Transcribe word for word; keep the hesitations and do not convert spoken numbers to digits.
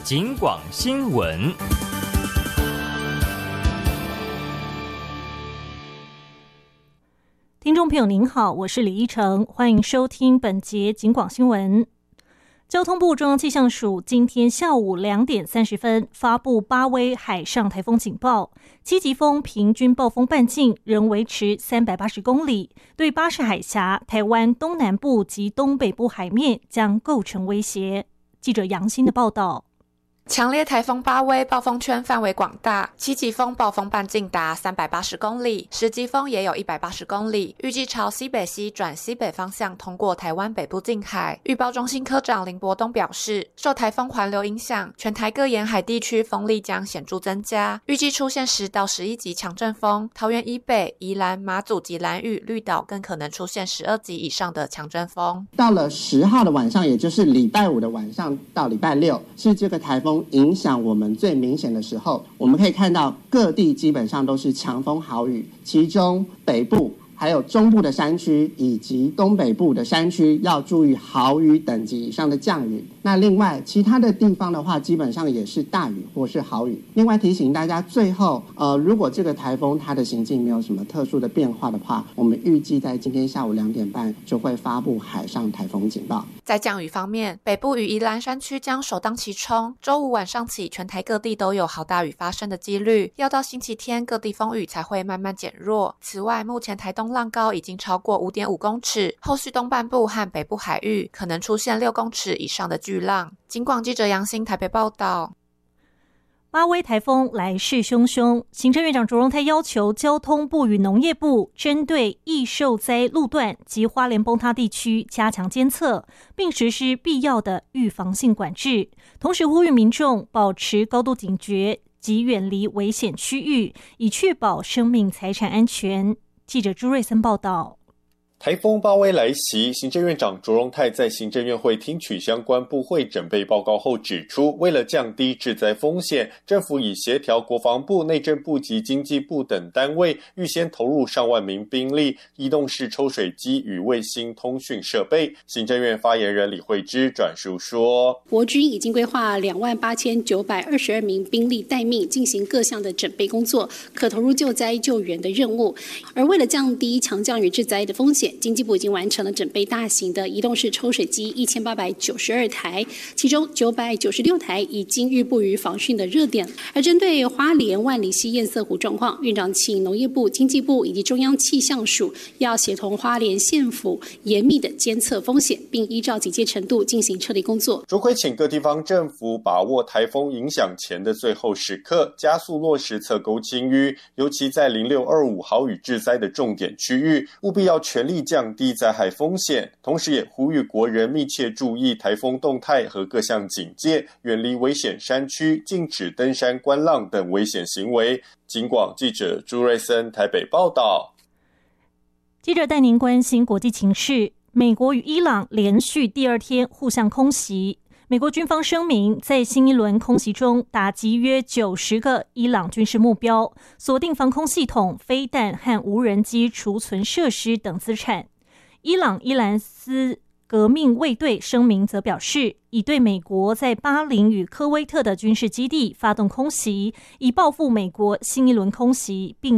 警广新闻。 听众朋友您好，我是李依晨，欢迎收听本节警广新闻。交通部中央气象署今天下午两点三十分发布八威海上台风警报，七级风平均暴风半径仍维持三百八十公里，对巴士海峡、台湾东南部及东北部海面将构成威胁。记者杨欣的报道。 强烈台风巴威暴风圈范围广大，七级风暴风半径达三百八十公里，十级风也有一百八十公里，预计朝西北西转西北方向通过台湾北部近海。预报中心科长林伯东表示，受台风环流影响，全台各沿海地区风力将显著增加，预计出现十到十一级强阵风，桃园以北、宜兰、马祖及兰屿、绿岛更可能出现十二级以上的强阵风。 到了十号的晚上，也就是礼拜五的晚上到礼拜六，是这个台风影响我们最明显的时候，我们可以看到各地基本上都是强风豪雨，其中北部还有中部的山区以及东北部的山区要注意豪雨等级以上的降雨。那另外其他的地方的话，基本上也是大雨或是豪雨。另外提醒大家，最后呃，如果这个台风它的行径没有什么特殊的变化的话，我们预计在今天下午两点半就会发布海上台风警报。 在降雨方面，北部与宜兰山区将首当其冲，周五晚上起全台各地都有豪大雨发生的几率，要到星期天各地风雨才会慢慢减弱。此外，目前台东浪高已经超过 五点五公尺，后续东半部和北部海域可能出现六公尺以上的巨浪。警广记者杨欣台北报道。 巴威台风来势汹汹，行政院长卓荣泰要求交通部与农业部针对易受灾路段及花莲崩塌地区加强监测，并实施必要的预防性管制，同时呼吁民众保持高度警觉及远离危险区域，以确保生命财产安全。记者朱瑞森报道。 台风巴威来袭，行政院长卓荣泰在行政院会听取相关部会准备报告后指出，为了降低致灾风险，政府已协调国防部、内政部及经济部等单位，预先投入上万名兵力、移动式抽水机与卫星通讯设备。行政院发言人李惠芝转述说， 国军已经规划两万八千九百二十二名兵力待命，进行各项的准备工作，可投入救灾救援的任务。而为了降低强降雨致灾的风险，经济部已经完成了准备大型的移动式抽水机一千八百九十二台，其中九百九十六台已经预布于防汛的热点。而针对花莲万里溪堰塞湖状况，院长请农业部、经济部以及中央气象署要协同花莲县府严密的监测风险，并依照警戒程度进行撤离工作。 卓奎请各地方政府把握台风影响前的最后时刻，加速落实侧沟清淤，尤其在零六二五豪雨致灾的重点区域，务必要全力降低灾害风险，同时也呼吁国人密切注意台风动态和各项警戒，远离危险山区，禁止登山观浪等危险行为。警广记者朱瑞森台北报道。 接着带您关心国际情势，美国与伊朗连续第二天互相空袭。美国军方声明，在新一轮空袭中打击约九十个伊朗军事目标，锁定防空系统、飞弹和无人机储存设施等资产。伊朗伊兰斯革命卫队声明则表示，已对美国在巴林与科威特的军事基地发动空袭，以报复美国新一轮空袭，并